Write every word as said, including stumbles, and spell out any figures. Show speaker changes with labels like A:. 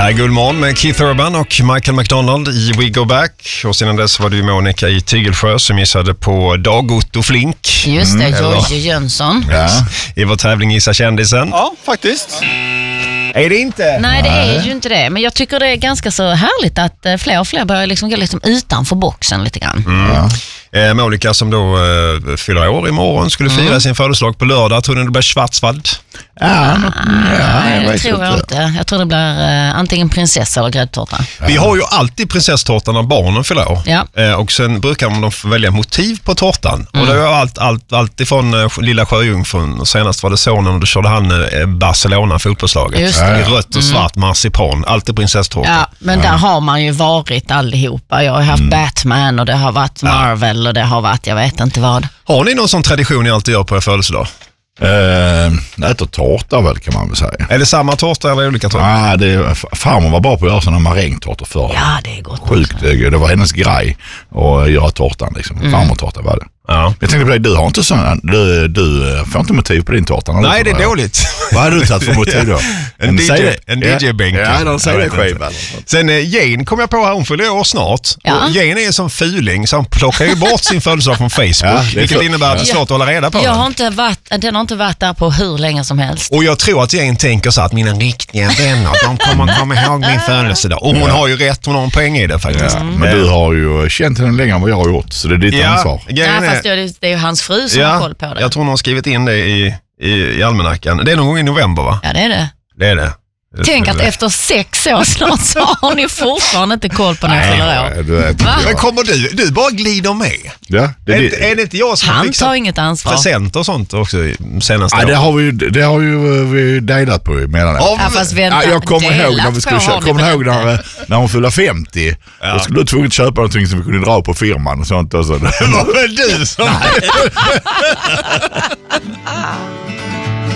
A: Här är Guldmorgon med Keith Urban och Michael McDonald i We Go Back. Och sedan dess var det ju Monica i Tygelsjö som gissade på Dag Otto Flink.
B: Just det, mm, George Jönsson.
A: Ja. I vår tävling Gissa kändisen.
C: Ja, faktiskt.
A: Är det inte?
B: Nej, det är ju inte det. Men jag tycker det är ganska så härligt att fler och fler börjar liksom gå liksom utanför boxen lite grann.
A: Mm. Ja. Eh, Monica som då eh, fyller år imorgon skulle fira mm. sin födelsedag på lördag. Tror ni det blir Schwarzwald?
B: Ja, ja, jag det tror jag inte. inte. Jag tror det blir eh, antingen prinsessa eller gräddtårta.
A: Vi har ju alltid prinsesstårtan när barnen fyller år. Ja. Eh, och sen brukar man få välja motiv på tårtan. Mm. Och det är allt, allt, allt ifrån eh, lilla Sjöjungfrun. Och senast var det sonen och då körde han eh, Barcelona fotbollslaget. Just det. I rött och svart mm. marsipan. Alltid prinsesstårta.
B: Ja, men ja. Där har man ju varit allihopa. Jag har haft mm. Batman och det har varit Marvel ja. Och det har varit, jag vet inte vad.
A: Har ni någon sån tradition ni alltid gör på er födelsedag?
D: Uh, äter tårta väl kan man väl säga.
A: Är det samma tårta eller olika tårta?
D: Nej, det farmor var bra på att göra sådana marängtårtor förr.
B: Ja, det är gott.
D: Sjukt, det, det var hennes grej att göra tårtan liksom. Mm. Farmortårta var det. Ja. Jag tänkte på dig, du har inte sån, du, du får inte motiv på din tårta.
A: Nej, det är dåligt.
D: Vad har du tagit för motiv då?
A: En, D J, en D J-bänk.
D: Ja, de säger det själv.
A: Sen eh, Jane kom jag på här, hon fyller år snart. Ja. Och Jane är som fuling så han plockar ju bort sin födelsedag från Facebook. Ja, vilket för, innebär att det är svårt att hålla reda på
B: jag
A: den.
B: Har inte varit, den har inte varit där på hur länge som helst.
A: Och jag tror att Jane tänker så att mina riktiga vänner, de kommer komma ihåg min födelsedag. Och hon ja. Har ju rätt, hon har en poäng i det faktiskt. Ja,
D: men du har ju känt henne längre än vad jag har gjort, så det är ditt ja, ansvar.
B: Ja, fast det är, det är ju hans fru som ja, har koll på det.
A: Jag tror hon har skrivit in det i, i, i almanackan. Det är någon gång i november, va?
B: Ja, det är det.
A: Det är det.
B: Tänk att efter sex år snart så har ni fortfarande inte koll på när fyller år.
A: Men kommer du, du bara glider med?
D: Ja,
A: det, är, det, är det inte jag som
B: han tar inget ansvar.
A: Present och sånt också senaste
D: ja, det har vi det har ju vi delat på mellan det.
B: Ja, fast vänta,
D: ja, jag kommer ihåg när vi skulle köpa, kommer ihåg när, när hon fyllde femtio. Ja. Då skulle du tvunget köpa någonting som vi kunde dra på firman och sånt och så.
A: Det var väl du som